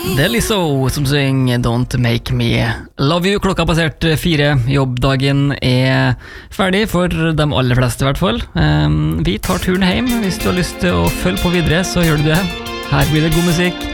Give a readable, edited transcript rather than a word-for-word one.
Det Lizzo som synger Don't Make Me Love You. Klokka passert 4. Jobbdagen ferdig for de aller fleste I hvert fall. Vi tar turen hjem. Hvis du har lyst til å følge på videre, så gjør du det. Her blir det god musikk.